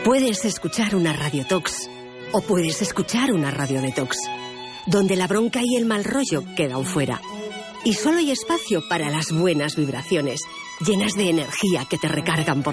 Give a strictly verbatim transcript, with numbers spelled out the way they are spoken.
Puedes escuchar una radiotox o puedes escuchar una radiodetox, donde la bronca y el mal rollo quedan fuera. Y solo hay espacio para las buenas vibraciones, llenas de energía que te recargan por